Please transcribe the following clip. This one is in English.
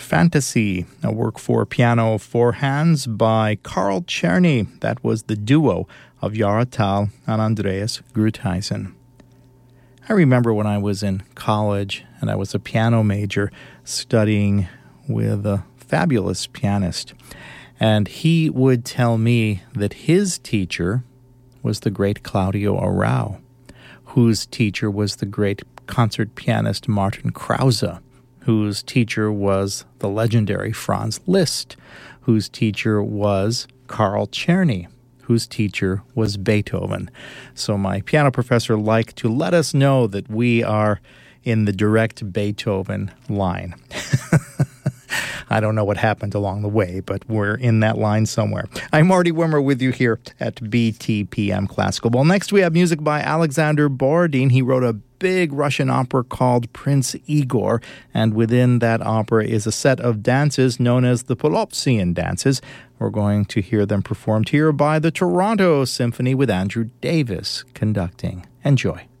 Fantasy, a work for piano four hands by Carl Czerny. That was the duo of Jara Tal and Andreas Grutheisen. I remember when I was in college and I was a piano major studying with a fabulous pianist. And he would tell me that his teacher was the great Claudio Arrau, whose teacher was the great concert pianist Martin Krause, whose teacher was the legendary Franz Liszt, whose teacher was Carl Czerny, whose teacher was Beethoven. So my piano professor liked to let us know that we are in the direct Beethoven line. I don't know what happened along the way, but we're in that line somewhere. I'm Marty Wimmer with you here at BTPM Classical. Well, next we have music by Alexander Borodin. He wrote a big Russian opera called Prince Igor, and within that opera is a set of dances known as the Polopsian dances. We're going to hear them performed here by the Toronto Symphony with Andrew Davis conducting. Enjoy.